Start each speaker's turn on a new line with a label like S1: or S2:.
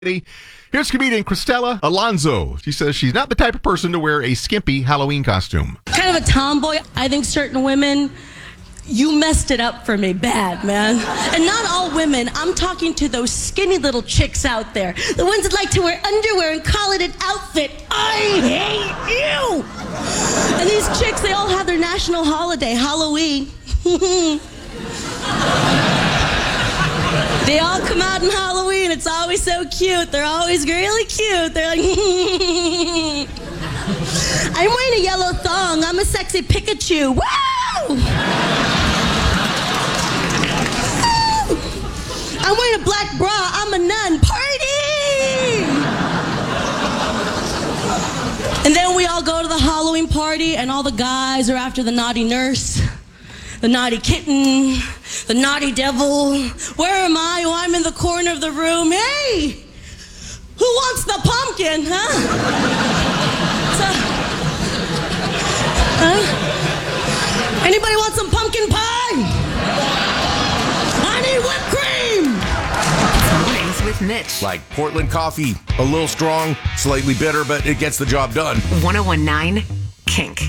S1: Here's comedian Cristela Alonzo. She says she's not the type of person to wear a skimpy Halloween costume.
S2: Kind of a tomboy. I think certain women, you messed it up for me bad, man. And not all women. I'm talking to those skinny little chicks out there. The ones that like to wear underwear and call it an outfit. I hate you! And these chicks, they all have their national holiday, Halloween. They all come out in Halloween. It's always so cute. They're always really cute. They're like, I'm wearing a yellow thong. I'm a sexy Pikachu. Woo! I'm wearing a black bra. I'm a nun. Party! And then we all go to the Halloween party, and all the guys are after the naughty nurse, the naughty kitten, the naughty devil. Where am I? Oh, I'm in the corner of the room. Hey! Who wants the pumpkin, huh? Anybody want some pumpkin pie? I need whipped cream!
S3: Mornings with Mitch.
S4: Like Portland coffee, a little strong, slightly bitter, but it gets the job done.
S3: 1019 Kink.